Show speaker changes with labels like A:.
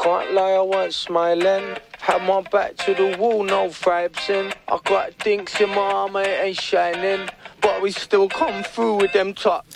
A: Can't lie, I weren't smiling. Had my back to the wall, no vibes in. I got dinks in my arm, it ain't shining. But we still come through with them top